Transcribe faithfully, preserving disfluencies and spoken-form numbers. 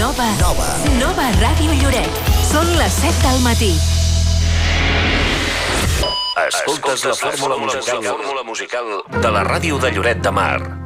Nova. Nova. Nova Ràdio Lloret. Són les set del matí. Escoltes la fórmula musical de la ràdio de Lloret de Mar.